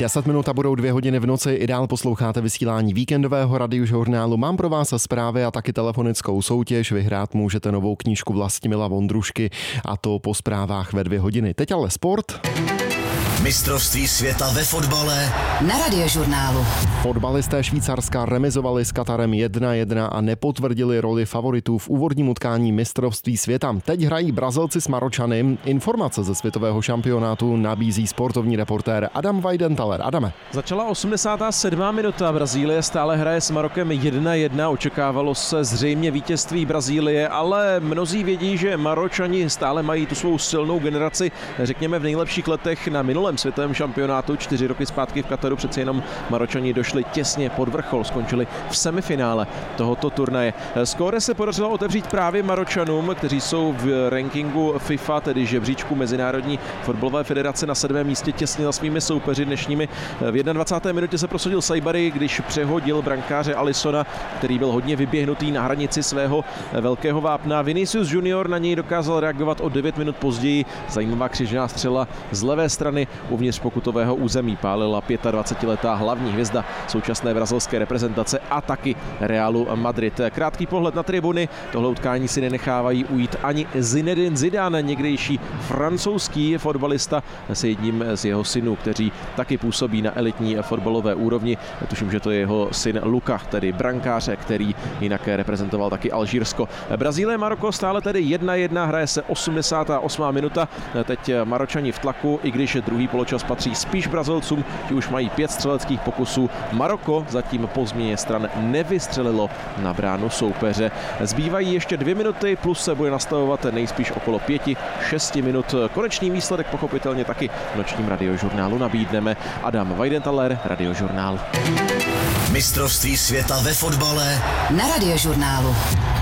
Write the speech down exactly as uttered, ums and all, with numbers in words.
deset minut a budou dvě hodiny v noci. I dál posloucháte vysílání víkendového radiožurnálu. Mám pro vás zprávy a taky telefonickou soutěž. Vyhrát můžete novou knížku Vlastimila Vondrušky, a to po zprávách ve dvě hodiny. Teď ale sport. Mistrovství světa ve fotbale na radiožurnálu. Fotbalisté Švýcarska remizovali s Katarem jedna jedna a nepotvrdili roli favoritů v úvodním utkání mistrovství světa. Teď hrají Brazilci s Maročany. Informace ze světového šampionátu nabízí sportovní reportér Adam Weidenthaler. Adame. Začala osmdesátá sedmá minuta. Brazílie stále hraje s Marokem jedna jedna. Očekávalo se zřejmě vítězství Brazílie, ale mnozí vědí, že Maročani stále mají tu svou silnou generaci, řekněme v nejlepších letech na minulém světovém šampionátu. Čtyři roky zpátky v Kataru přeci jenom Maročani došli těsně pod vrchol, skončili v semifinále tohoto turnaje. Skóre se podařilo otevřít právě Maročanům, kteří jsou v rankingu FIFA, tedy žebříčku Mezinárodní fotbalové federace, na sedmém místě těsně za svými soupeři dnešními. V dvacáté první minutě se prosadil Saibari, když přehodil brankáře Alissona, který byl hodně vyběhnutý na hranici svého velkého vápna. Vinicius Junior na něj dokázal reagovat o devět minut později. Zajímavá křižná střela z levé strany uvnitř pokutového území pálila dvacetiletá hlavní hvězda současné brazilské reprezentace a taky Realu Madrid. Krátký pohled na tribuny, tohle utkání si nenechávají ujít ani Zinedine Zidane, někdejší francouzský fotbalista s jedním z jeho synů, kteří taky působí na elitní fotbalové úrovni. Tuším, že to je jeho syn Luka, tedy brankáře, který jinak reprezentoval taky Alžírsko. Brazílie Maroko stále tedy jedna jedna, hraje se osmdesátá osmá minuta. Teď Maročani v tlaku, i když druhý poločas patří spíš Brazilcům, ti už mají pět střeleckých pokusů. Maroko zatím po změně stran nevystřelilo na bránu soupeře. Zbývají ještě dvě minuty, plus se bude nastavovat nejspíš okolo pěti, šesti minut. Konečný výsledek pochopitelně taky v nočním radiožurnálu nabídneme. Adam Weidenthaler, Radiožurnál. Mistrovství světa ve fotbale na radiožurnálu.